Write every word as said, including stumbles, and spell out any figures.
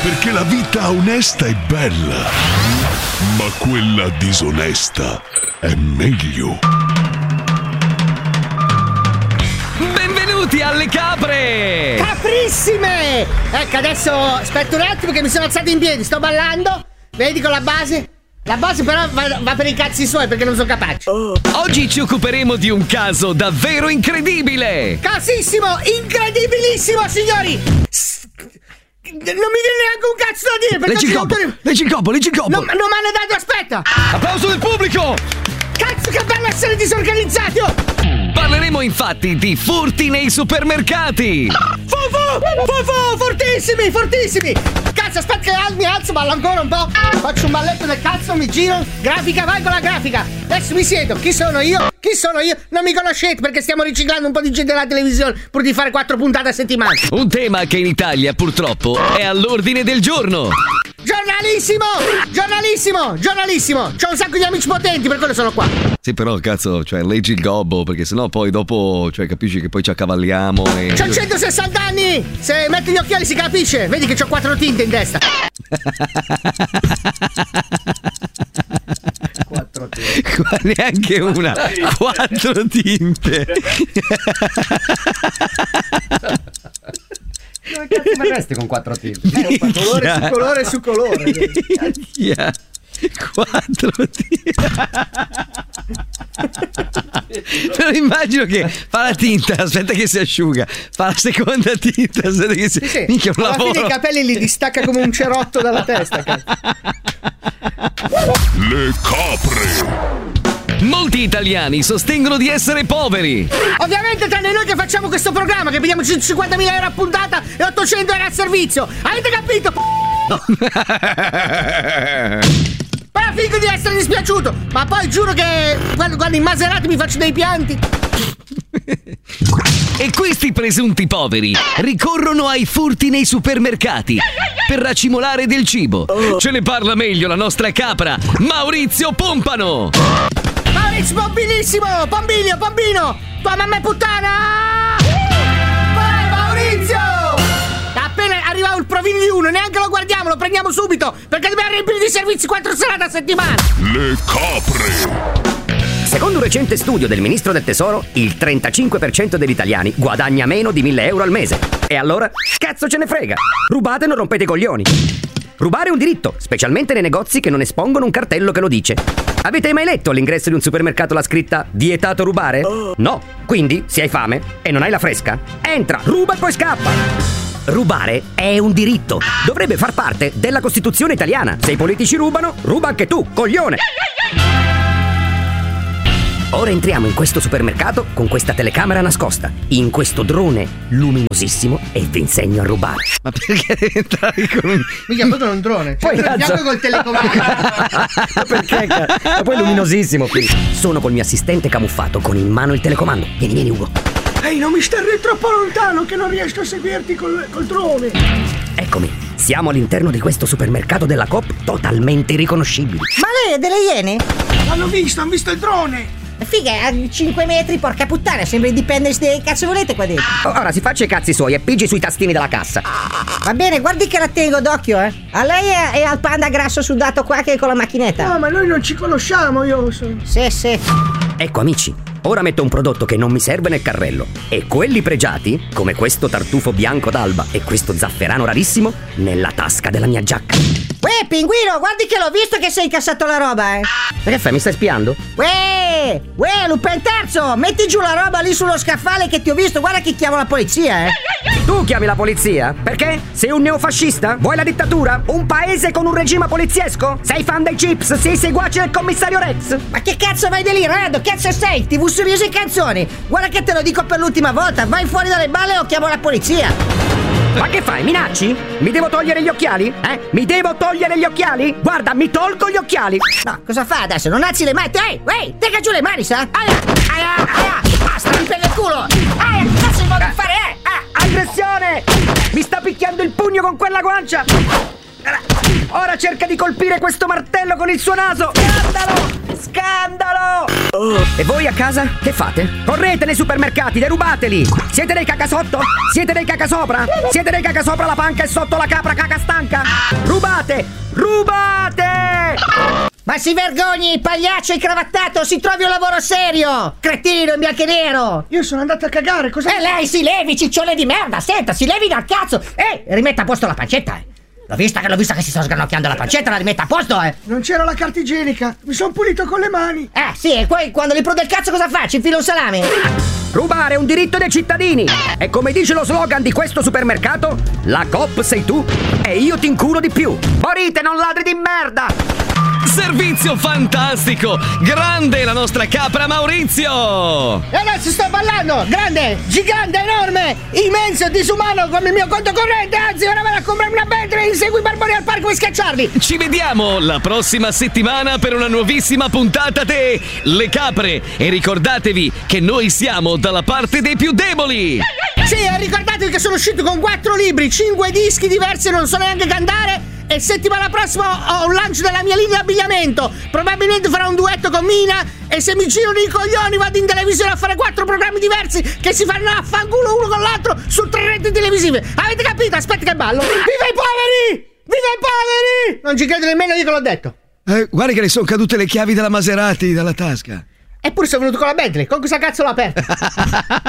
Perché la vita onesta è bella, ma quella disonesta è meglio. Benvenuti alle capre! Caprissime! Ecco, adesso aspetta un attimo che mi sono alzato in piedi, sto ballando. Vedi con la base? La base però va, va per i cazzi suoi perché non sono capace. Oh. Oggi ci occuperemo di un caso davvero incredibile! Casissimo! Incredibilissimo, signori! Non mi viene neanche un cazzo da dire! Leggi il copo! Leggi il copo! Leggi il copo! Non, non mi hanno dato, aspetta! Applauso del pubblico! Cazzo, che bello essere disorganizzati! Oh! Parleremo infatti di furti nei supermercati! Fufu! Fufu! Fortissimi! Fortissimi! Cazzo, aspetta che mi alzo, ballo ancora un po'. Faccio un balletto del cazzo, mi giro. Grafica, vai con la grafica. Adesso mi siedo. Chi sono io? Chi sono io? Non mi conoscete perché stiamo riciclando un po' di gente della televisione pur di fare quattro puntate a settimana. Un tema che in Italia purtroppo è all'ordine del giorno. Giornalissimo! Giornalissimo! Giornalissimo! C'ho un sacco di amici potenti, per quello sono qua. Sì, però cazzo, cioè leggi il gobbo, perché sennò poi dopo, cioè capisci che poi ci accavalliamo e... C'ho centosessanta anni! Se metti gli occhiali si capisce! Vedi che c'ho quattro tinte in testa. Quattro tinte. Qua neanche una. Quattro tinte. Come cazzo mi resti con quattro tinte? Colore su colore su colore. Yeah. Quattro tinte. Però immagino che fa la tinta, aspetta che si asciuga, fa la seconda tinta, aspetta che si... Sì, sì. Minchia, un alla lavoro. fine i capelli li distacca come un cerotto dalla testa. Cazzo. Le capre. Molti italiani sostengono di essere poveri. Ovviamente tranne noi che facciamo questo programma, che pigliamo centocinquantamila euro a puntata e ottocento euro al servizio. Avete capito? Però fingo di essere dispiaciuto. Ma poi giuro che quando, quando in Maserati mi faccio dei pianti. E questi presunti poveri ricorrono ai furti nei supermercati per racimolare del cibo. Ce ne parla meglio la nostra capra Maurizio Pompano. Maurizio Pompinissimo! Pompino, Pompino! Tua mamma è puttana! Vai Maurizio! Appena arriva il provino di uno, neanche lo guardiamo, lo prendiamo subito, perché dobbiamo riempire di servizi quattro serate a settimana! Le capre. Secondo un recente studio del ministro del tesoro, il trentacinque per cento degli italiani guadagna meno di mille euro al mese. E allora, cazzo ce ne frega? Rubate e non rompete i coglioni. Rubare è un diritto, specialmente nei negozi che non espongono un cartello che lo dice. Avete mai letto all'ingresso di un supermercato la scritta vietato rubare? No. Quindi, se hai fame e non hai la fresca, entra, ruba e poi scappa. Rubare è un diritto. Dovrebbe far parte della Costituzione italiana. Se i politici rubano, ruba anche tu, coglione. Ora entriamo in questo supermercato con questa telecamera nascosta, in questo drone luminosissimo e vi insegno a rubare. Ma perché devi entrare con un... Mica proprio un drone, cioè Poi andiamo col telecomando. Ma perché? Ma poi è luminosissimo qui. Sono col mio assistente camuffato con in mano il telecomando. Vieni, vieni Ugo. Ehi, non mi starei troppo lontano che non riesco a seguirti col, col drone. Eccomi, siamo all'interno di questo supermercato della Coop totalmente irriconoscibili. Ma lei è delle Iene? L'hanno visto, hanno visto il drone. Figa, a cinque metri, porca puttana, sembra Independence Day, che cazzo volete qua dentro? Ora si faccia i cazzi suoi e pigi sui tastini della cassa. Va bene, guardi che la tengo d'occhio, eh. A lei è, è al panda grasso sudato qua che è con la macchinetta. No, ma noi non ci conosciamo, io sono... Sì, sì. Ecco amici, ora metto un prodotto che non mi serve nel carrello e quelli pregiati, come questo tartufo bianco d'alba e questo zafferano rarissimo, nella tasca della mia giacca. Uè, pinguino, guardi che l'ho visto che sei incassato la roba, eh. Ma che fai, mi stai spiando? Uè, uè, Lupin terzo, metti giù la roba lì sullo scaffale che ti ho visto, guarda che chiamo la polizia, eh. Tu chiami la polizia? Perché? Sei un neofascista? Vuoi la dittatura? Un paese con un regime poliziesco? Sei fan dei chips? Sei seguace del commissario Rex? Ma che cazzo vai di lì, Rado? Cazzo sei? Ti vu serioso e canzoni? Guarda che te lo dico per l'ultima volta, vai fuori dalle balle o chiamo la polizia. Ma che fai? Minacci? Mi devo togliere gli occhiali? Eh? Mi devo togliere gli occhiali? Guarda, mi tolgo gli occhiali! No, cosa fa adesso? Non alzi le mani? Ehi, ehi, tega giù le mani, sa? Aia, aia, aia, basta, mi pega il culo! Aia, che cazzo mi vuoi fare, eh? Ah. Aggressione! Mi sta picchiando il pugno con quella guancia! Ora cerca di colpire questo martello con il suo naso! Guardalo! Scandalo! E voi a casa che fate? Correte nei supermercati, derubateli! Siete dei cacasotto? Siete dei cacasopra? Siete dei cacasopra la panca e sotto la capra caca stanca? Rubate! Rubate! Ma si vergogni, pagliaccio incravattato, si trovi un lavoro serio! Cretino in bianco e nero! Io sono andato a cagare, cosa... E lei si levi, ciccione di merda! Senta, si levi dal cazzo! E rimetta a posto la pancetta, eh! L'ho vista che l'ho vista che si sta sgranocchiando la pancetta, la rimetta a posto, eh! Non c'era la carta igienica, mi sono pulito con le mani. Eh, sì, e poi quando gli prude il cazzo cosa faccio? Infilo un salame? Rubare è un diritto dei cittadini! E come dice lo slogan di questo supermercato, la Coop sei tu e io ti inculo di più! Morite, non ladri di merda! Servizio fantastico! Grande la nostra capra Maurizio! E adesso sto ballando! Grande, gigante, enorme, immenso, disumano come il mio conto corrente! Anzi, ora vado a comprare una Bentley e insegui i barboni al parco per scacciarli! Ci vediamo la prossima settimana per una nuovissima puntata de Le Capre! E ricordatevi che noi siamo dalla parte dei più deboli! Sì, e ricordatevi che sono uscito con quattro libri, cinque dischi diversi, non so neanche cantare. E settimana prossima ho un lancio della mia linea di abbigliamento. Probabilmente farò un duetto con Mina. E se mi girano i coglioni vado in televisione a fare quattro programmi diversi che si fanno a fanculo uno con l'altro su tre reti televisive. Avete capito? Aspetta che ballo. Viva i poveri! Viva i poveri! Non ci credo nemmeno io che l'ho detto. Eh, guarda che le sono cadute le chiavi della Maserati dalla tasca. Eppure sono venuto con la Bentley. Con cosa cazzo l'ho aperta?